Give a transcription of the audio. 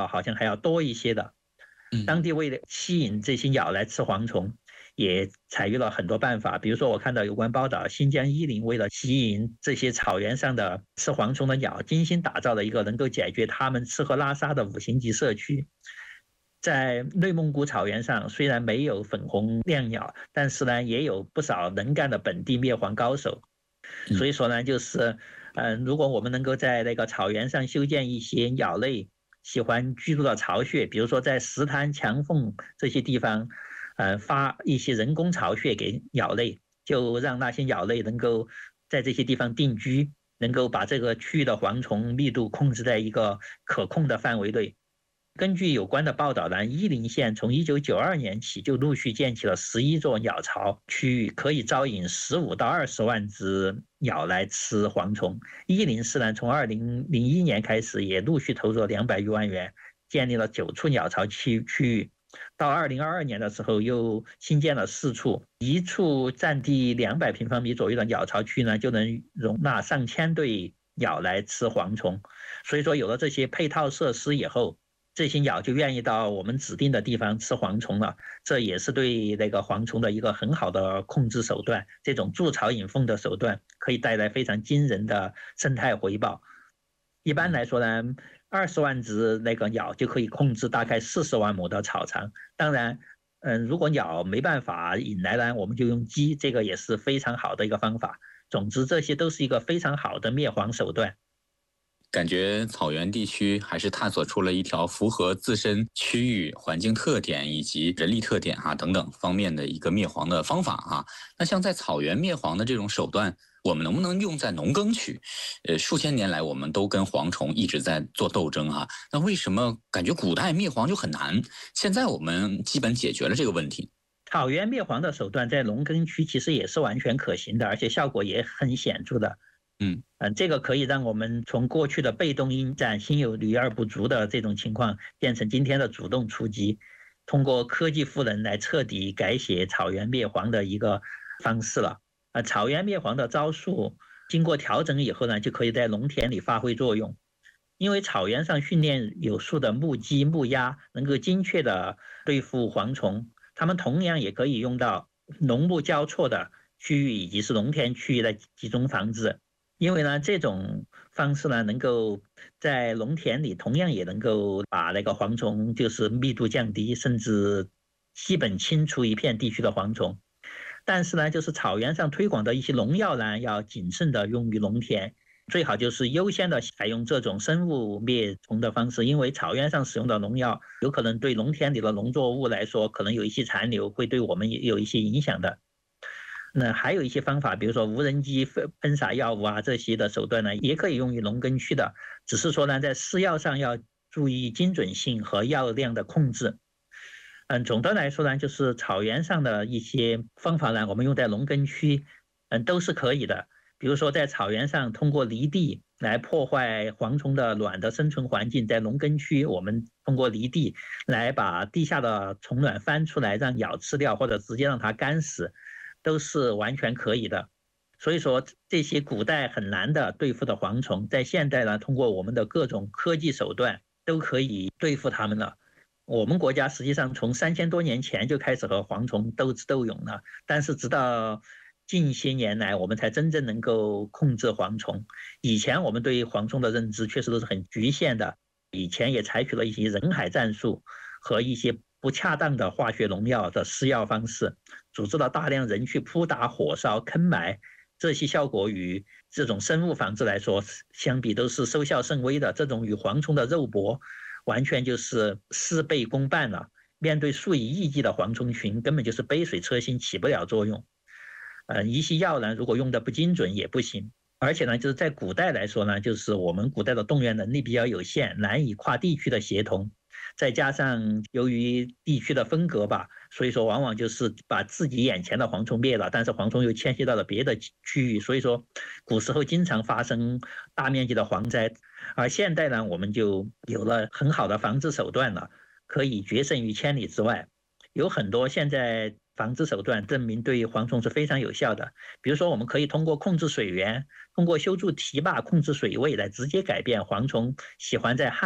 好像还要多一些的。当嗯地为了吸引这些鸟来吃蝗虫，也采用了很多办法。比如说，我看到有关报道，新疆伊林为了吸引这些草原上的吃蝗虫的鸟，精心打造了一个能够解决它们吃喝拉撒的五星级社区。在内蒙古草原上，虽然没有粉红亮鸟，但是呢，也有不少能干的本地灭蝗高手。所嗯以说呢，就是，如果我们能够在那个草原上修建一些鸟类喜欢居住的巢穴，比如说在石滩、墙缝这些地方，发一些人工巢穴给鸟类，就让那些鸟类能够在这些地方定居，能够把这个区域的蝗虫密度控制在一个可控的范围内。根据有关的报道呢，伊林县从1992年起就陆续建起了11座鸟巢区域，可以招引15到20万只鸟来吃蝗虫。伊林市呢，从2001年开始也陆续投入了200余万元，建立了9处鸟巢区域。到2022年的时候，又新建了4处，一处占地200平方米左右的鸟巢区呢，就能容纳上千对鸟来吃蝗虫。所以说，有了这些配套设施以后，这些鸟就愿意到我们指定的地方吃蝗虫了，这也是对那个蝗虫的一个很好的控制手段。这种筑巢引凤的手段可以带来非常惊人的生态回报。一般来说呢，20万只那个鸟就可以控制大概40万亩的草场。当然，如果鸟没办法引来呢，我们就用鸡，这个也是非常好的一个方法。总之，这些都是一个非常好的灭蝗手段。 感觉草原地区还是探索出了一条符合自身区域环境特点以及人力特点等等方面的一个灭蝗的方法。那像在草原灭蝗的这种手段，我们能不能用在农耕区？数千年来我们都跟蝗虫一直在做斗争那为什么感觉古代灭蝗就很难？现在我们基本解决了这个问题。 草原灭蝗的手段在农耕区其实也是完全可行的，而且效果也很显著的。这个可以让我们从过去的被动应战、心有余而不足的这种情况，变成今天的主动出击，通过科技赋能来彻底改写草原灭蝗的一个方式了。草原灭蝗的招数经过调整以后呢，就可以在农田里发挥作用。因为草原上训练有素的木鸡、木鸭能够精确的对付蝗虫，它们同样也可以用到农牧交错的区域以及是农田区域的集中防治。因为呢，这种方式呢，能够在农田里同样也能够把那个蝗虫就是密度降低，甚至基本清除一片地区的蝗虫。但是呢，就是草原上推广的一些农药呢，要谨慎的用于农田，最好就是优先的采用这种生物灭虫的方式，因为草原上使用的农药有可能对农田里的农作物来说，可能有一些残留，会对我们有一些影响的。那还有一些方法，比如说无人机喷洒药物这些的手段呢，也可以用于农耕区的，只是说呢，在施药上要注意精准性和药量的控制。总的来说呢，就是草原上的一些方法呢，我们用在农耕区，都是可以的。比如说在草原上通过犁地来破坏蝗虫的卵的生存环境，在农耕区我们通过犁地来把地下的虫卵翻出来，让鸟吃掉，或者直接让它干死，都是完全可以的。所以说，这些古代很难的对付的蝗虫，在现代呢，通过我们的各种科技手段都可以对付它们了。我们国家实际上从3000多年前就开始和蝗虫斗智斗勇了，但是直到近些年来，我们才真正能够控制蝗虫。以前我们对蝗虫的认知确实都是很局限的，以前也采取了一些人海战术和一些不恰当的化学农药的施药方式，组织了大量人去扑打、火烧、坑埋，这些效果与这种生物防治来说相比都是收效甚微的。这种与蝗虫的肉搏完全就是事倍功半了，面对数以亿计的蝗虫群，根本就是杯水车薪，起不了作用。一些药呢，如果用的不精准也不行。而且呢，就是在古代来说呢，就是我们古代的动员能力比较有限，难以跨地区的协同，再加上由于地区的分隔吧，所以说往往就是把自己眼前的蝗虫灭了，但是蝗虫又迁徙到了别的区域，所以说古时候经常发生大面积的蝗灾。而现代呢，我们就有了很好的防治手段了，可以决胜于千里之外。有很多现在防治手段证明对蝗虫是非常有效的，比如说我们可以通过控制水源，通过修筑堤坝控制水位来直接改变蝗虫喜欢在旱